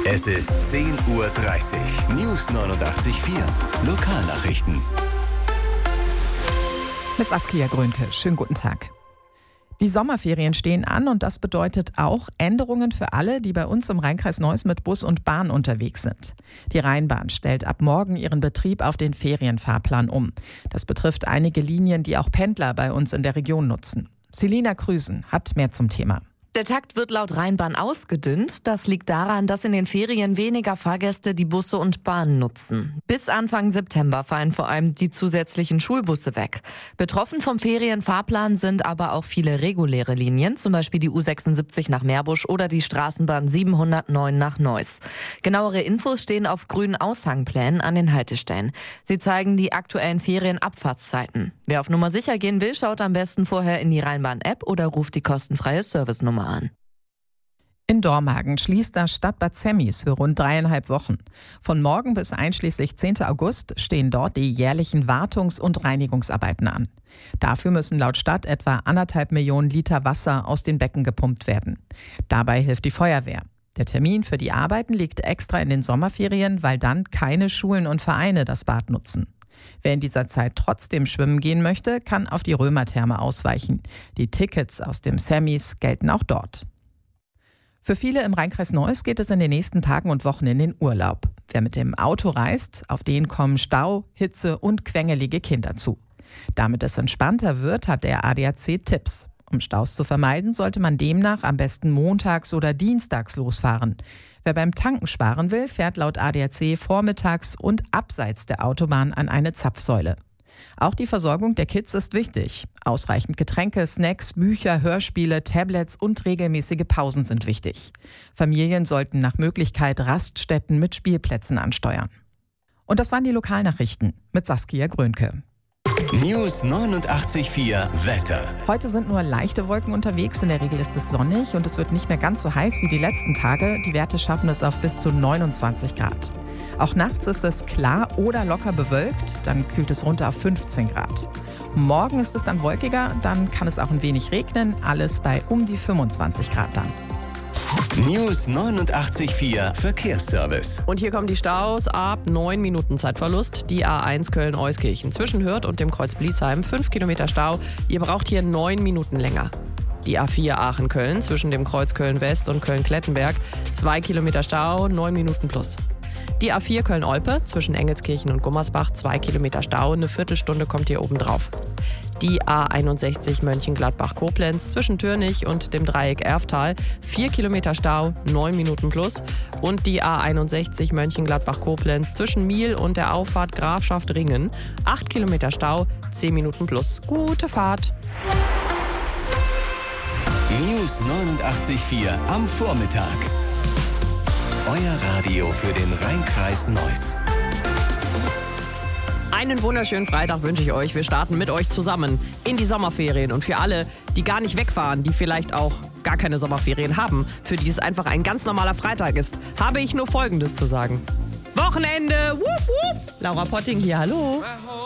Es ist 10:30 Uhr. News 89.4. Lokalnachrichten. Mit Saskia Grönke. Schönen guten Tag. Die Sommerferien stehen an und das bedeutet auch Änderungen für alle, die bei uns im Rheinkreis Neuss mit Bus und Bahn unterwegs sind. Die Rheinbahn stellt ab morgen ihren Betrieb auf den Ferienfahrplan um. Das betrifft einige Linien, die auch Pendler bei uns in der Region nutzen. Selina Krüsen hat mehr zum Thema. Der Takt wird laut Rheinbahn ausgedünnt. Das liegt daran, dass in den Ferien weniger Fahrgäste die Busse und Bahnen nutzen. Bis Anfang September fallen vor allem die zusätzlichen Schulbusse weg. Betroffen vom Ferienfahrplan sind aber auch viele reguläre Linien, zum Beispiel die U76 nach Meerbusch oder die Straßenbahn 709 nach Neuss. Genauere Infos stehen auf grünen Aushangplänen an den Haltestellen. Sie zeigen die aktuellen Ferienabfahrtszeiten. Wer auf Nummer sicher gehen will, schaut am besten vorher in die Rheinbahn-App oder ruft die kostenfreie Servicenummer an. In Dormagen schließt das Stadtbad Zemmis für rund 3,5 Wochen. Von morgen bis einschließlich 10. August stehen dort die jährlichen Wartungs- und Reinigungsarbeiten an. Dafür müssen laut Stadt etwa 1,5 Millionen Liter Wasser aus den Becken gepumpt werden. Dabei hilft die Feuerwehr. Der Termin für die Arbeiten liegt extra in den Sommerferien, weil dann keine Schulen und Vereine das Bad nutzen. Wer in dieser Zeit trotzdem schwimmen gehen möchte, kann auf die Römertherme ausweichen. Die Tickets aus dem Zemmis gelten auch dort. Für viele im Rheinkreis Neuss geht es in den nächsten Tagen und Wochen in den Urlaub. Wer mit dem Auto reist, auf den kommen Stau, Hitze und quengelige Kinder zu. Damit es entspannter wird, hat der ADAC Tipps. Um Staus zu vermeiden, sollte man demnach am besten montags oder dienstags losfahren. Wer beim Tanken sparen will, fährt laut ADAC vormittags und abseits der Autobahn an eine Zapfsäule. Auch die Versorgung der Kids ist wichtig. Ausreichend Getränke, Snacks, Bücher, Hörspiele, Tablets und regelmäßige Pausen sind wichtig. Familien sollten nach Möglichkeit Raststätten mit Spielplätzen ansteuern. Und das waren die Lokalnachrichten mit Saskia Grönke. News 89.4 Wetter. Heute sind nur leichte Wolken unterwegs. In der Regel ist es sonnig und es wird nicht mehr ganz so heiß wie die letzten Tage. Die Werte schaffen es auf bis zu 29 Grad. Auch nachts ist es klar oder locker bewölkt. Dann kühlt es runter auf 15 Grad. Morgen ist es dann wolkiger. Dann kann es auch ein wenig regnen. Alles bei um die 25 Grad dann. News 89.4 Verkehrsservice. Und hier kommen die Staus ab 9 Minuten Zeitverlust. Die A1 Köln-Euskirchen zwischen Hürth und dem Kreuz Bliesheim 5 Kilometer Stau. Ihr braucht hier 9 Minuten länger. Die A4 Aachen-Köln zwischen dem Kreuz Köln-West und Köln-Klettenberg 2 Kilometer Stau, 9 Minuten plus. Die A4 Köln-Olpe zwischen Engelskirchen und Gummersbach 2 Kilometer Stau, eine Viertelstunde kommt hier oben drauf. Die A61 Mönchengladbach-Koblenz zwischen Türnich und dem Dreieck Erftal 4 Kilometer Stau, 9 Minuten plus. Und die A61 Mönchengladbach-Koblenz zwischen Miel und der Auffahrt Grafschaft Ringen 8 Kilometer Stau, 10 Minuten plus. Gute Fahrt! News 89.4 am Vormittag. Euer Radio für den Rheinkreis Neuss. Einen wunderschönen Freitag wünsche ich euch. Wir starten mit euch zusammen in die Sommerferien. Und für alle, die gar nicht wegfahren, die vielleicht auch gar keine Sommerferien haben, für die es einfach ein ganz normaler Freitag ist, habe ich nur Folgendes zu sagen. Wochenende! Wupp, wupp. Laura Potting hier, hallo.